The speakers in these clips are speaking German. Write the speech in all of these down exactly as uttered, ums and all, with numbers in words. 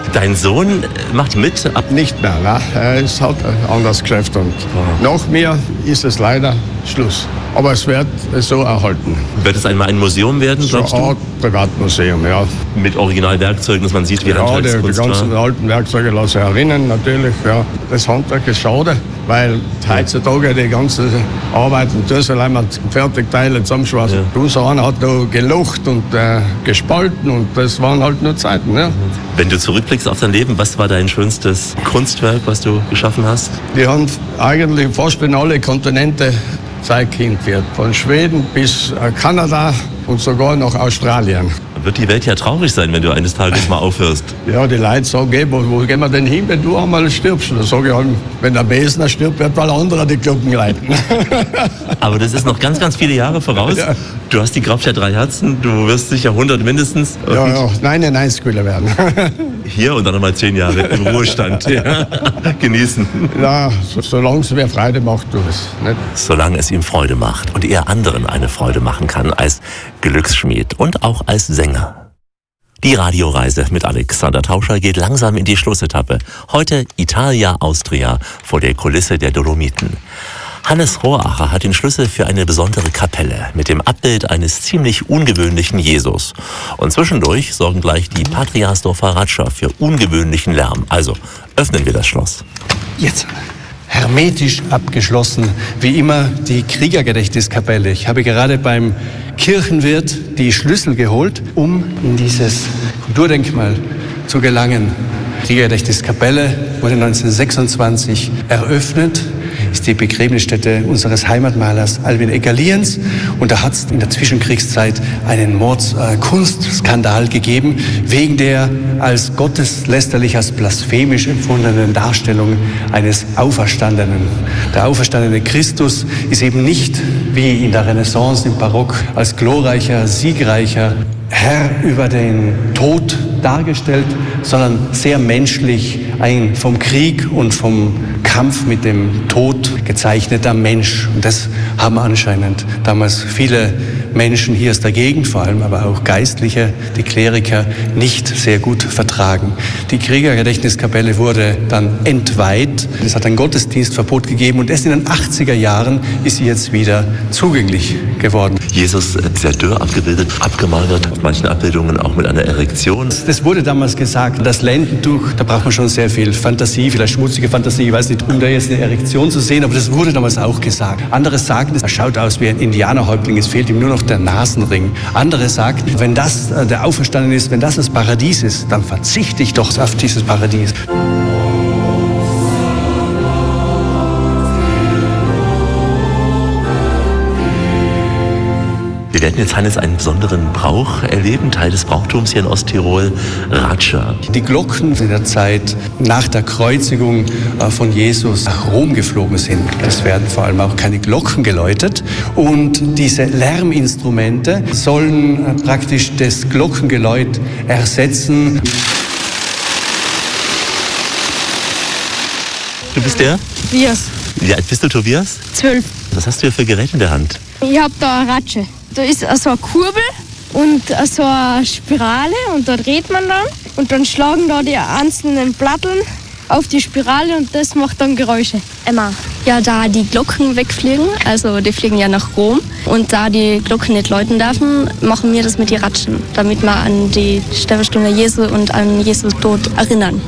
Dein Sohn macht mit? Ab Nicht mehr, ne? Er ist halt ein anderes Geschäft und oh. nach mir ist es leider Schluss. Aber es wird so erhalten. Wird es einmal ein Museum werden, glaubst so du? Eine Art Privatmuseum, ja. Mit Originalwerkzeugen, dass man sieht, wie ja, Handwerkskunst die, die ganzen war. alten Werkzeuge lassen sich erinnern, natürlich. Ja. Das Handwerk ist schade, weil heutzutage die ganzen Arbeiten, da soll einmal Fertigteile zusammenschweißen. Ja. Unser einer hat da gelocht und äh, gespalten und das waren halt nur Zeiten. Ja. Wenn du zurückblickst auf dein Leben, was war dein schönstes Kunstwerk, was du geschaffen hast? Die haben eigentlich fast in alle Kontinente Zeug hingeführt. Von Schweden bis Kanada und sogar nach Australien. Wird die Welt ja traurig sein, wenn du eines Tages mal aufhörst. Ja, die Leute sagen, hey, wo, wo gehen wir denn hin, wenn du einmal stirbst? Da sage ich halt, wenn der Besner stirbt, wird mal anderer die Glocken leiten. Aber das ist noch ganz, ganz viele Jahre voraus. Ja. Du hast die Kraft der drei Herzen, du wirst sicher hundert mindestens. Ja, ja, neunundneunzig will er werden. Hier und dann nochmal zehn Jahre im Ruhestand. Ja. Genießen. Ja, so, solange es mir Freude macht, tu es. Nicht? Solange es ihm Freude macht und er anderen eine Freude machen kann als Glücksschmied und auch als Sänger. Die Radioreise mit Alexander Tauscher geht langsam in die Schlussetappe. Heute Italia Austria vor der Kulisse der Dolomiten. Hannes Rohracher hat den Schlüssel für eine besondere Kapelle mit dem Abbild eines ziemlich ungewöhnlichen Jesus. Und zwischendurch sorgen gleich die Patriasdorfer Ratscher für ungewöhnlichen Lärm. Also öffnen wir das Schloss. Jetzt. Hermetisch abgeschlossen, wie immer die Kriegergedächtniskapelle. Ich habe gerade beim Kirchenwirt die Schlüssel geholt, um in dieses Kulturdenkmal zu gelangen. Die Kriegergedächtniskapelle wurde neunzehnhundertsechsundzwanzig eröffnet, ist die Begräbnisstätte unseres Heimatmalers Alwin Egger-Lienz. Und da hat es in der Zwischenkriegszeit einen Mordskunstskandal äh, gegeben, wegen der als gotteslästerlich, als blasphemisch empfundenen Darstellung eines Auferstandenen. Der auferstandene Christus ist eben nicht, wie in der Renaissance, im Barock, als glorreicher, siegreicher Herr über den Tod dargestellt, sondern sehr menschlich, ein vom Krieg und vom Kampf mit dem Tod gezeichneter Mensch. Und das haben anscheinend damals viele Menschen hier aus der Gegend, vor allem aber auch Geistliche, die Kleriker, nicht sehr gut vertragen. Die Kriegergedächtniskapelle wurde dann entweiht. Es hat ein Gottesdienstverbot gegeben und erst in den achtziger Jahren ist sie jetzt wieder zugänglich geworden. Jesus sehr dürr abgebildet, abgemagert, auf manchen Abbildungen auch mit einer Erektion. Das wurde damals gesagt, das Lendentuch, da braucht man schon sehr viel Fantasie, vielleicht schmutzige Fantasie, ich weiß nicht, um da jetzt eine Erektion zu sehen, aber das wurde damals auch gesagt. Andere sagen, er schaut aus wie ein Indianerhäuptling, es fehlt ihm nur noch der Nasenring. Andere sagen, wenn das der Auferstandene ist, wenn das das Paradies ist, dann verzichte ich doch auf dieses Paradies. Wir werden jetzt, Hannes, einen besonderen Brauch erleben, Teil des Brauchtums hier in Osttirol, Ratscher. Die Glocken in der Zeit nach der Kreuzigung von Jesus nach Rom geflogen sind. Es werden vor allem auch keine Glocken geläutet. Und diese Lärminstrumente sollen praktisch das Glockengeläut ersetzen. Du bist der? Tobias. Wie alt bist du, Tobias? Zwölf. Was hast du hier für Gerät in der Hand? Ich habe da eine Ratsche. Da ist so eine Kurbel und so eine Spirale und da dreht man dann. Und dann schlagen da die einzelnen Platteln auf die Spirale und das macht dann Geräusche. Emma. Ja, da die Glocken wegfliegen, also die fliegen ja nach Rom. Und da die Glocken nicht läuten dürfen, machen wir das mit den Ratschen, damit wir an die Sterbestunde Jesu und an Jesu Tod erinnern.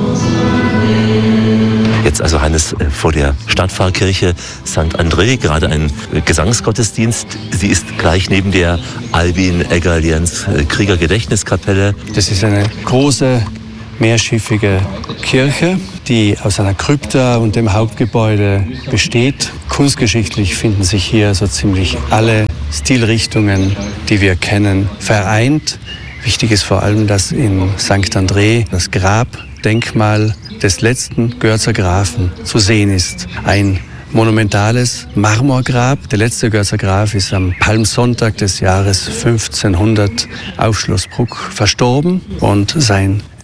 Jetzt also, Hannes, vor der Stadtpfarrkirche Sankt André, gerade ein Gesangsgottesdienst. Sie ist gleich neben der Alwin Egger-Lienz Kriegergedächtniskapelle. Das ist eine große, mehrschiffige Kirche, die aus einer Krypta und dem Hauptgebäude besteht. Kunstgeschichtlich finden sich hier so ziemlich alle Stilrichtungen, die wir kennen, vereint. Wichtig ist vor allem, dass in Sankt André das Grabdenkmal des letzten Görzer Grafen zu sehen ist. Ein monumentales Marmorgrab. Der letzte Görzer Graf ist am Palmsonntag des Jahres fünfzehnhundert auf Schloss Bruck verstorben und sein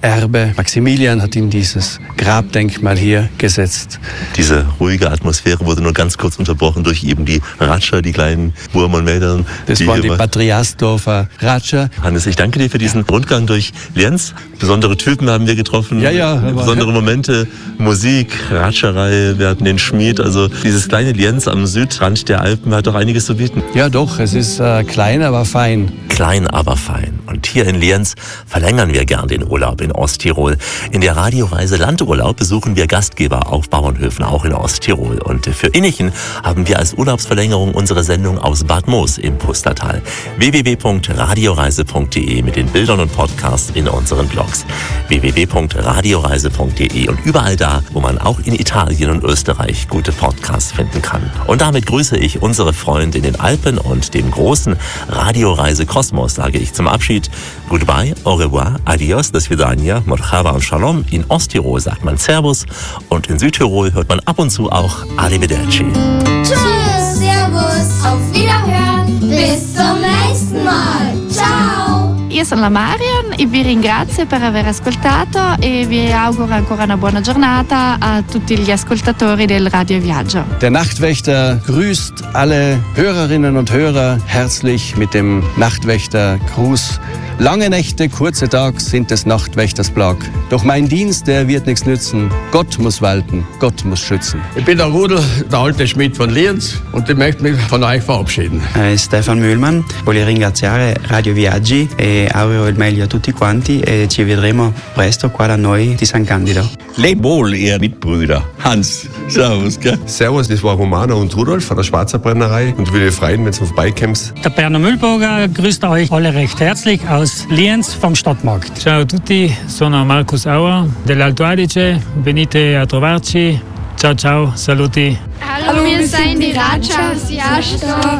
Erbe. Maximilian hat ihm dieses Grabdenkmal hier gesetzt. Diese ruhige Atmosphäre wurde nur ganz kurz unterbrochen durch eben die Ratscher, die kleinen Burmen und Mädern. Das die waren die Bad Triasdorfer Ratscher. Hannes, ich danke dir für diesen Rundgang durch Lienz. Besondere Typen haben wir getroffen, ja, ja, besondere Momente, Musik, Ratscherei, wir hatten den Schmied. Also dieses kleine Lienz am Südrand der Alpen hat doch einiges zu bieten. Ja doch, es ist äh, klein, aber fein. Klein, aber fein. Und hier in Lienz verlängern wir gern den Urlaub in Osttirol. In der Radioreise Landurlaub besuchen wir Gastgeber auf Bauernhöfen, auch in Osttirol. Und für Innichen haben wir als Urlaubsverlängerung unsere Sendung aus Bad Moos im Pustertal. w w w punkt radioreise punkt d e mit den Bildern und Podcasts in unseren Blogs. w w w punkt radioreise punkt d e und überall da, wo man auch in Italien und Österreich gute Podcasts finden kann. Und damit grüße ich unsere Freunde in den Alpen und dem großen Radioreise Kosmos, sage ich zum Abschied. Goodbye, au revoir, adios, das Vidania, Morchava und Shalom. In Osttirol sagt man Servus und in Südtirol hört man ab und zu auch Arrivederci. Tschüss, Servus, auf Wiederhören, bis zum nächsten Mal. Ciao! Io sono la Marion e vi ringrazio per aver ascoltato e vi auguro ancora una buona giornata a tutti gli ascoltatori del Radio Viaggio. Der Nachtwächter grüßt alle Hörerinnen und Hörer herzlich mit dem Nachtwächtergruß. Lange Nächte, kurze Tage sind des Nachtwächters Plag. Doch mein Dienst, der wird nichts nützen. Gott muss walten, Gott muss schützen. Ich bin der Rudel, der alte Schmied von Lienz, und ich möchte mich von euch verabschieden. Eh, Stefan Mühlmann, voglio ringraziare Radio Viaggi e auguro il meglio a tutti quanti e ci vedremo presto qua da noi di San Candido. Leb wohl, ihr Mitbrüder. Hans, servus, gell? Servus, das war Romana und Rudolf von der Schwarzer Brennerei und würde freuen, wenn du vorbeikommst. Der Berner Mühlburger grüßt euch alle recht herzlich aus Lienz vom Stadtmarkt. Ciao a tutti, sono Marcus Auer dell'Alto Adige, venite a trovarci. Ciao ciao, saluti. Hallo, wir sind die Ratschers, Jaschtor,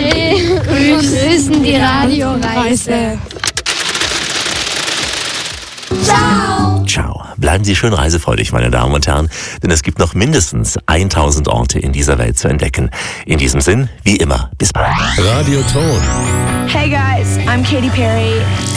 wir grüßen die Radioreise. Ciao! Ciao. Bleiben Sie schön reisefreudig, meine Damen und Herren, denn es gibt noch mindestens tausend Orte in dieser Welt zu entdecken. In diesem Sinn, wie immer, bis bald. Radio Ton. Hey guys, I'm Katy Perry.